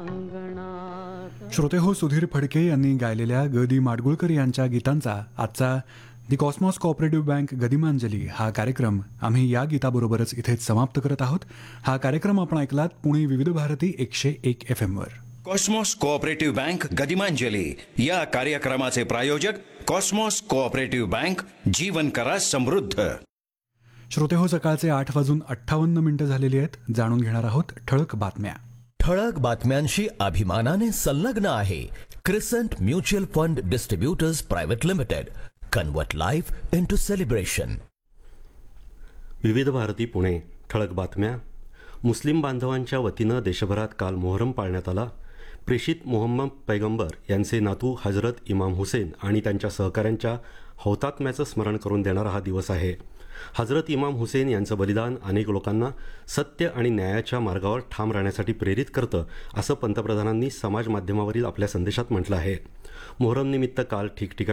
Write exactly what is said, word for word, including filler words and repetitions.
श्रोते हो, सुधीर फडके यांनी गायलेल्या ग दी माडगुळकर यांच्या गीतांचा आजचा दी कॉस्मॉस कोऑपरेटिव्ह बँक गदिमांजली हा कार्यक्रम आम्ही या गीताबरोबरच इथेच समाप्त करत आहोत. हा कार्यक्रम आपण ऐकलात पुणे विविध भारती एकशे एक एफ एम वर. कॉस्मॉस कोऑपरेटिव्ह बँक गदिमांजली या कार्यक्रमाचे प्रायोजक कॉस्मॉस कोऑपरेटिव्ह बँक, जीवन करा समृद्ध. श्रोते हो, सकाळचे आठ वाजून अठ्ठावन्न मिनिटं झालेली आहेत. जाणून घेणार आहोत ठळक बातम्या. ठळक बातम्यांशी अभिमानाने संलग्न आहे क्रिसंट mutual fund distributors private limited. Convert life into celebration. विविध भारती पुणे. ठळक बातम्या. मुस्लिम बांधवांच्या वतीनं देशभरात काल मोहरम पाळण्यात आला. प्रेषित मोहम्मद पैगंबर यांचे नातू हजरत इमाम हुसेन आणि त्यांच्या सहकाऱ्यांच्या हौतात्म्याचं स्मरण करून देणारा हा दिवस आहे. हजरत इमाम हुसेन यांचं बलिदान अनेक लोकांना सत्य आणि न्यायाच्या मार्गावर ठाम राहण्यासाठी प्रेरित करतं, असं पंतप्रधानांनी समाज माध्यमावरील आपल्या संदेशात म्हटलं आहे. मोहरमनिमित्त काल ठिकठिकाणी